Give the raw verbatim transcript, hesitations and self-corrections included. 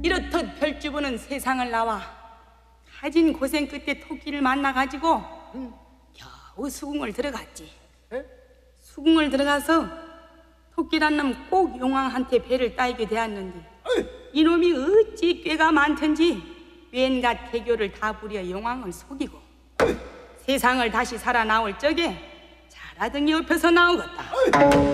이렇듯 별주부는 세상을 나와 가진 고생 끝에 토끼를 만나가지고 응. 겨우 수궁을 들어갔지. 에? 수궁을 들어가서 토끼란 놈 꼭 용왕한테 배를 따이게 되었는데 어이. 이놈이 어찌 꾀가 많던지 왠갓 개교를 다 부려 용왕을 속이고 어이. 세상을 다시 살아나올 적에 자라등이 엎혀서 나오겠다. 어이.